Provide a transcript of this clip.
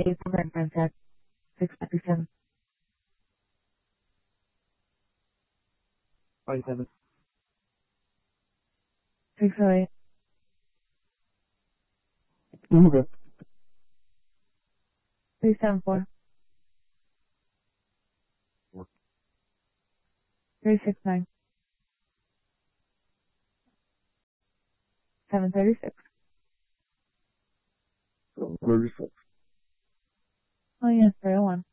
8 for background check. 657. 47. 608. Okay. 374. 369. 736. 36. Oh yes, 301.